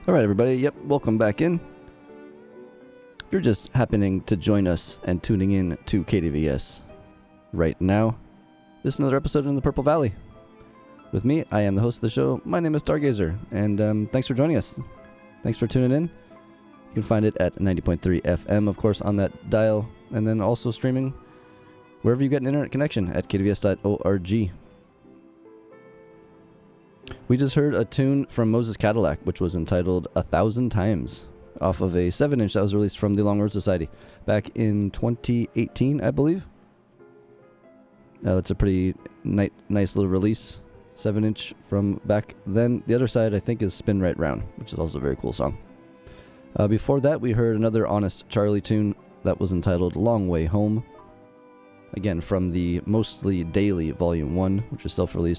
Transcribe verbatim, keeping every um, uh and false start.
All right, everybody. Yep, welcome back in. If you're just happening to join us and tuning in to K D V S right now, this is another episode in the Purple Valley. With me, I am the host of the show. My name is Stargazer, and um, thanks for joining us. Thanks for tuning in. You can find it at ninety point three F M, of course, on that dial, and then also streaming wherever you get an internet connection at k d v s dot org. We just heard a tune from Moses Cadillac, which was entitled A Thousand Times, off of a seven inch that was released from the Long Road Society back in twenty eighteen, I believe. Uh, that's a pretty ni- nice little release, seven inch from back then. The other side, I think, is Spin Right Round, which is also a very cool song. Uh, before that, we heard another Honest Charlie tune that was entitled Long Way Home. Again, from the Mostly Daily Volume one, which was self-released